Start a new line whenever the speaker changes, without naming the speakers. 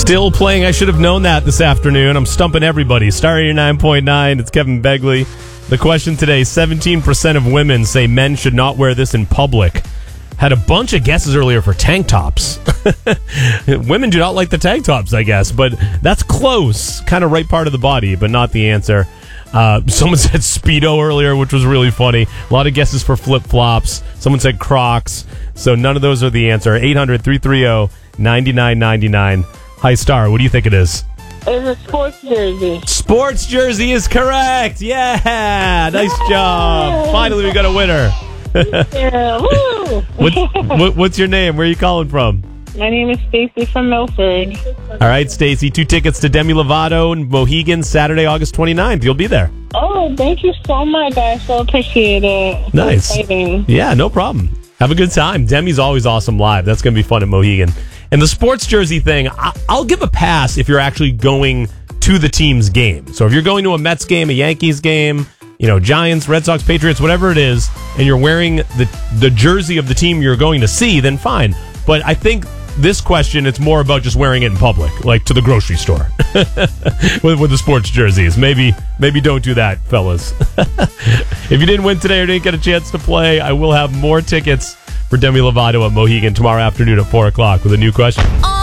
Still playing I Should Have Known That this afternoon. I'm stumping everybody. Star 89.9. It's Kevin Begley. The question today, 17% of women say men should not wear this in public. Had a bunch of guesses earlier for tank tops. Women do not like the tank tops, I guess, but that's close. Kind of right part of the body, but not the answer. Someone said Speedo earlier, which was really funny. A lot of guesses for flip-flops. Someone said Crocs. So none of those are the answer. 800-330-9999. Hi, Star. What do you think it is?
It's a sports jersey.
Sports jersey is correct. Yeah. Nice job. Finally, we got a winner.
Yeah, woo!
What's your name? Where are you calling from?
My name is Stacy from Milford.
All right, Stacy. 2 tickets to Demi Lovato and Mohegan Saturday, August 29th. You'll be there.
Oh, thank you so much. I so appreciate it.
Nice.
So exciting.
Yeah, no problem. Have a good time. Demi's always awesome live. That's going to be fun at Mohegan. And the sports jersey thing, I'll give a pass if you're actually going to the team's game. So if you're going to a Mets game, a Yankees game, Giants, Red Sox, Patriots, whatever it is, and you're wearing the jersey of the team you're going to see, then fine. But I think this question, it's more about just wearing it in public, like to the grocery store with the sports jerseys. Maybe don't do that, fellas. If you didn't win today or didn't get a chance to play, I will have more tickets for Demi Lovato at Mohegan tomorrow afternoon at 4 o'clock with a new question.